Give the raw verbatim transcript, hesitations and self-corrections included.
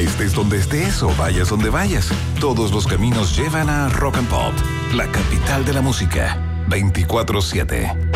Estés donde estés o vayas donde vayas, todos los caminos llevan a Rock and Pop, la capital de la música, veinticuatro siete.